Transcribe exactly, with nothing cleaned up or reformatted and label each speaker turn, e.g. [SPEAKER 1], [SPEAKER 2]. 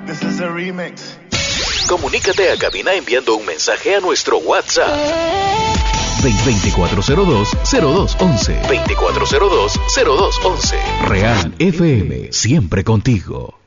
[SPEAKER 1] This is a remix.
[SPEAKER 2] Comunícate a cabina enviando un mensaje a nuestro WhatsApp. veinticuatro cero dos, cero dos once. veinticuatro cero dos, cero dos once. Real F M, siempre contigo.